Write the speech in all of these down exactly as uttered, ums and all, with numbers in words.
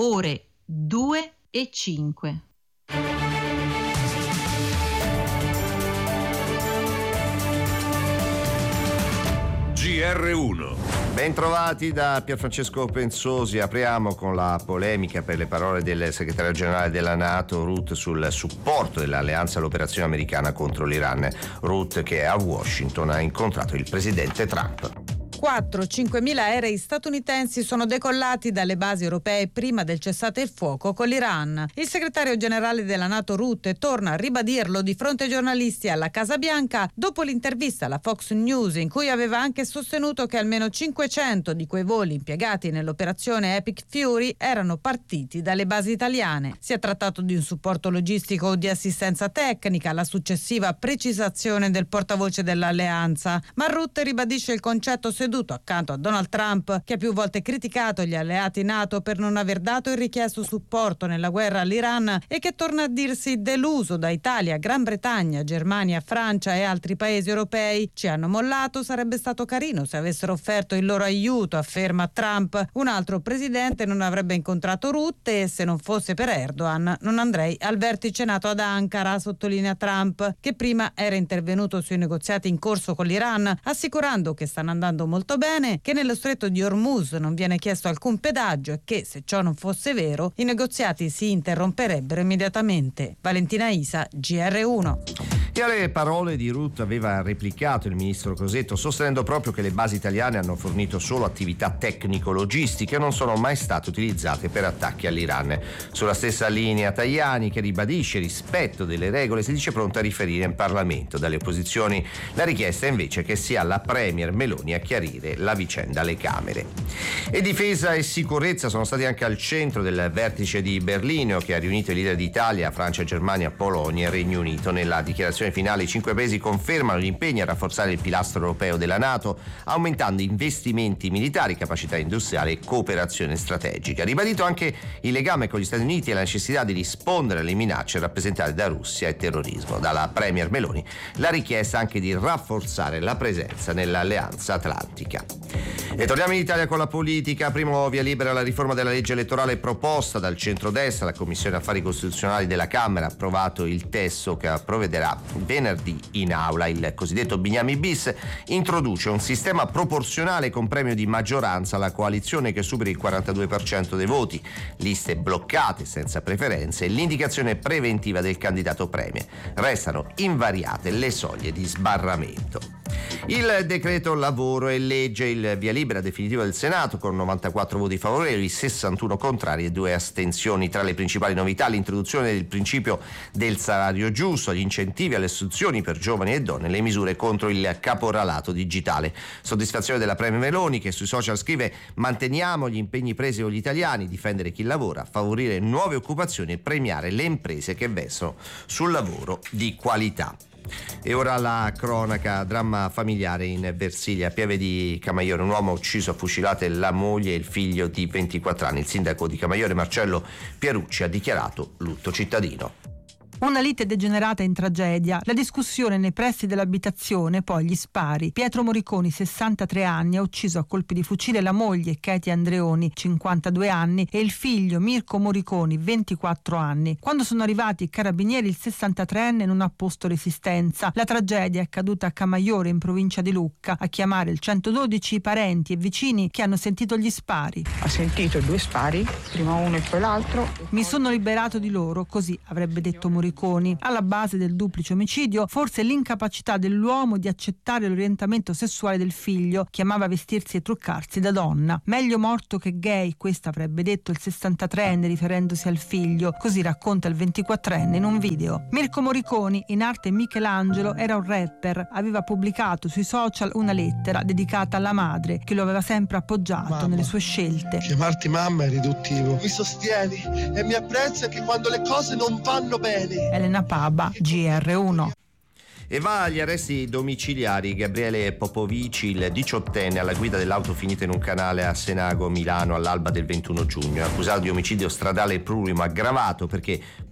ore due e cinque. G R uno. Bentrovati da Pierfrancesco Pensosi. Apriamo con la polemica per le parole del segretario generale della NATO Rutte sul supporto dell'alleanza all'operazione americana contro l'Iran. Rutte, che a Washington ha incontrato il presidente Trump. quattro cinque mila aerei statunitensi sono decollati dalle basi europee prima del cessate il fuoco con l'Iran. Il segretario generale della NATO Rutte torna a ribadirlo di fronte ai giornalisti alla Casa Bianca dopo l'intervista alla Fox News, in cui aveva anche sostenuto che almeno cinquecento di quei voli impiegati nell'operazione Epic Fury erano partiti dalle basi italiane. Si è trattato di un supporto logistico o di assistenza tecnica, la successiva precisazione del portavoce dell'alleanza. Ma Rutte ribadisce il concetto seduto accanto a Donald Trump, che ha più volte criticato gli alleati NATO per non aver dato il richiesto supporto nella guerra all'Iran e che torna a dirsi deluso da Italia, Gran Bretagna, Germania, Francia e altri paesi europei. Ci hanno mollato, sarebbe stato carino se avessero offerto il loro aiuto, afferma Trump. Un altro presidente non avrebbe incontrato Rutte e se non fosse per Erdogan non andrei al vertice NATO ad Ankara, sottolinea Trump, che prima era intervenuto sui negoziati in corso con l'Iran, assicurando che stanno andando molto bene, che nello stretto di Hormuz non viene chiesto alcun pedaggio e che, se ciò non fosse vero, i negoziati si interromperebbero immediatamente. Valentina Isa, G R uno. E alle parole di Rutte aveva replicato il ministro Crosetto, sostenendo proprio che le basi italiane hanno fornito solo attività tecnico-logistiche e non sono mai state utilizzate per attacchi all'Iran. Sulla stessa linea Tajani, che ribadisce rispetto delle regole, si dice pronta a riferire in Parlamento. Dalle opposizioni la richiesta è invece che sia la premier Meloni a chiarire la vicenda alle Camere. E difesa e sicurezza sono stati anche al centro del vertice di Berlino, che ha riunito i leader d'Italia, Francia, Germania, Polonia e Regno Unito. Nella dichiarazione finale i cinque paesi confermano gli impegni a rafforzare il pilastro europeo della NATO, aumentando investimenti militari, capacità industriali e cooperazione strategica. Ribadito anche il legame con gli Stati Uniti e la necessità di rispondere alle minacce rappresentate da Russia e terrorismo. Dalla premier Meloni la richiesta anche di rafforzare la presenza nell'alleanza atlantica. E torniamo in Italia con la politica. Primo via libera alla riforma della legge elettorale proposta dal centrodestra. La Commissione Affari Costituzionali della Camera ha approvato il testo che provvederà venerdì in aula. Il cosiddetto Bignami bis introduce un sistema proporzionale con premio di maggioranza alla coalizione che superi il quarantadue per cento dei voti, liste bloccate senza preferenze e l'indicazione preventiva del candidato premio. Restano invariate le soglie di sbarramento. Il decreto lavoro e legge, il via libera definitivo del Senato con novantaquattro voti favorevoli, sessantuno contrari e due astensioni. Tra le principali novità l'introduzione del principio del salario giusto, gli incentivi alle assunzioni per giovani e donne, le misure contro il caporalato digitale. Soddisfazione della premier Meloni, che sui social scrive: manteniamo gli impegni presi con gli italiani, difendere chi lavora, favorire nuove occupazioni e premiare le imprese che investono sul lavoro di qualità. E ora la cronaca, dramma familiare in Versilia, Pieve di Camaiore, un uomo ucciso a fucilate la moglie e il figlio di ventiquattro anni. Il sindaco di Camaiore, Marcello Pierucci, ha dichiarato lutto cittadino. Una lite degenerata in tragedia, la discussione nei pressi dell'abitazione, poi gli spari. Pietro Moriconi, sessantatré anni, ha ucciso a colpi di fucile la moglie Katie Andreoni, cinquantadue anni, e il figlio Mirko Moriconi, ventiquattro anni. Quando sono arrivati i carabinieri, il sessantatreenne non ha posto resistenza. La tragedia è accaduta a Camaiore, in provincia di Lucca. A chiamare il centododici i parenti e vicini che hanno sentito gli spari. Ha sentito due spari, prima uno e poi l'altro. Mi sono liberato di loro, così avrebbe detto Moriconi. Alla base del duplice omicidio forse l'incapacità dell'uomo di accettare l'orientamento sessuale del figlio, che amava vestirsi e truccarsi da donna. Meglio morto che gay, questo avrebbe detto il sessantatreenne riferendosi al figlio, così racconta il ventiquattrenne in un video. Mirko Moriconi, in arte Michelangelo, era un rapper, aveva pubblicato sui social una lettera dedicata alla madre che lo aveva sempre appoggiato mamma. Nelle sue scelte. Chiamarti mamma è riduttivo. Mi sostieni e mi apprezzi anche quando le cose non vanno bene. Elena Paba, G R uno. E va agli arresti domiciliari Gabriele Popovici, il diciottenne alla guida dell'auto finita in un canale a Senago, Milano, all'alba del ventuno giugno, accusato di omicidio stradale plurimo aggravato perché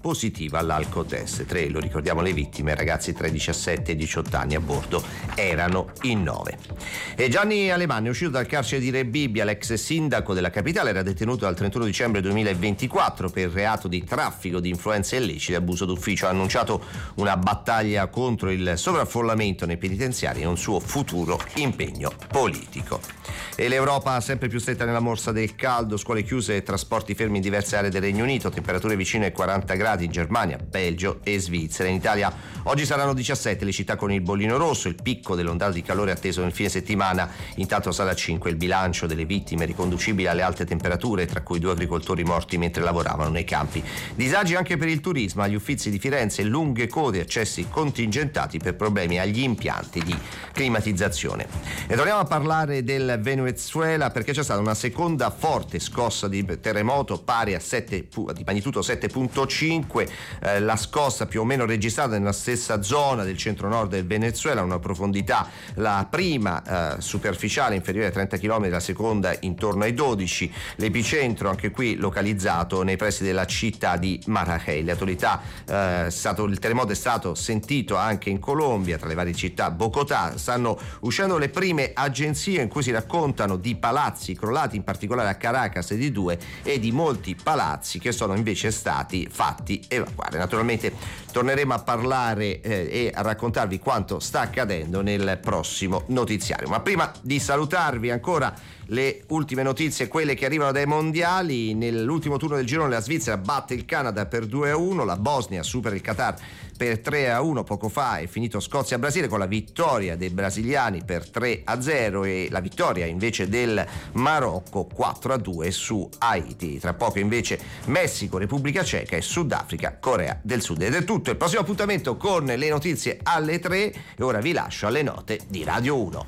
positiva all'alcotest. Tre, lo ricordiamo le vittime, ragazzi tra i diciassette e i diciotto anni, a bordo erano in nove. E Gianni Alemanni, uscito dal carcere di Re Bibbia, l'ex sindaco della capitale, era detenuto dal trentuno dicembre duemilaventiquattro per reato di traffico di influenze illecite e abuso d'ufficio. Ha annunciato una battaglia contro il sovraffollamento nei penitenziari e un suo futuro impegno politico. E l'Europa sempre più stretta nella morsa del caldo, scuole chiuse e trasporti fermi in diverse aree del Regno Unito, temperature vicine ai quaranta gradi in Germania, Belgio e Svizzera. In Italia oggi saranno diciassette le città con il bollino rosso, il picco dell'ondata di calore atteso nel fine settimana. Intanto sarà cinque il bilancio delle vittime riconducibili alle alte temperature, tra cui due agricoltori morti mentre lavoravano nei campi. Disagi anche per il turismo, agli Uffizi di Firenze lunghe code e accessi contingentati per problemi agli impianti di climatizzazione. E torniamo a parlare del Venezuela, perché c'è stata una seconda forte scossa di terremoto pari a sette, di magnitudo sette virgola cinque, eh, la scossa più o meno registrata nella stessa zona del centro-nord del Venezuela, una profondità, la prima eh, superficiale inferiore ai trenta chilometri, la seconda intorno ai dodici, l'epicentro anche qui localizzato nei pressi della città di Maracay. Le autorità, eh, stato, il terremoto è stato sentito anche in Colombia, tra le varie città. Bogotà, stanno uscendo le prime agenzie in cui si raccontano di palazzi crollati, in particolare a Caracas e di due, e di molti palazzi che sono invece stati fatti evacuare. Naturalmente torneremo a parlare eh, e a raccontarvi quanto sta accadendo nel prossimo notiziario, ma prima di salutarvi ancora le ultime notizie, quelle che arrivano dai mondiali. Nell'ultimo turno del girone la Svizzera batte il Canada per due a uno, la Bosnia supera il Qatar per tre a uno, poco fa è finito Scozia-Brasile con la vittoria dei brasiliani per tre a zero e la vittoria invece del Marocco quattro a due su Haiti. Tra poco invece Messico, Repubblica Ceca e Sudafrica, Corea del Sud. Ed è tutto, il prossimo appuntamento con le notizie alle tre e ora vi lascio alle note di Radio uno.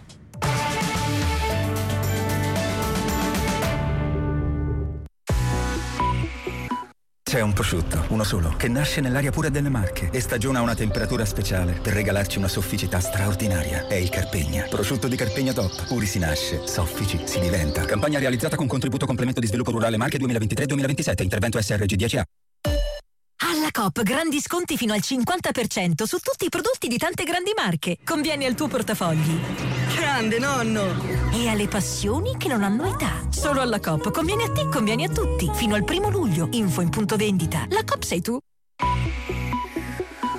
C'è un prosciutto, uno solo, che nasce nell'aria pura delle Marche e stagiona a una temperatura speciale per regalarci una sofficità straordinaria. È il Carpegna. Prosciutto di Carpegna Top. Puri si nasce, soffici si diventa. Campagna realizzata con contributo complemento di sviluppo rurale Marche duemilaventitré duemilaventisette. Intervento S R G dieci A. Alla Coop grandi sconti fino al cinquanta per cento su tutti i prodotti di tante grandi marche. Conviene al tuo portafogli. Grande nonno! E alle passioni che non hanno età. Solo alla Coop conviene a te, conviene a tutti. Fino al primo luglio. Info in punto vendita. La Coop sei tu.